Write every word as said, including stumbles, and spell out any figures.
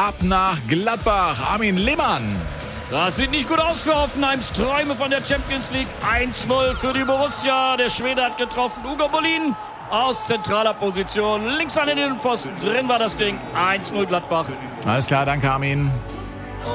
ab nach Gladbach. Armin Lehmann. Das sieht nicht gut aus für Hoffenheims Träume von der Champions League. eins null für die Borussia. Der Schwede hat getroffen. Ugo Bolin aus zentraler Position. Links an den Innenpfosten. Drin war das Ding. eins null Gladbach. Alles klar, danke Armin.